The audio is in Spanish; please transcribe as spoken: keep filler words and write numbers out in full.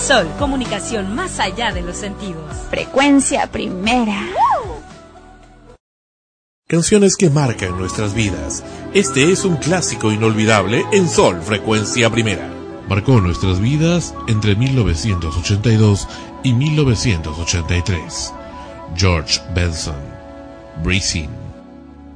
Sol, comunicación más allá de los sentidos. Frecuencia Primera. Canciones que marcan nuestras vidas. Este es un clásico inolvidable en Sol, Frecuencia Primera. Marcó nuestras vidas entre mil novecientos ochenta y dos y mil novecientos ochenta y tres. George Benson, Breathing.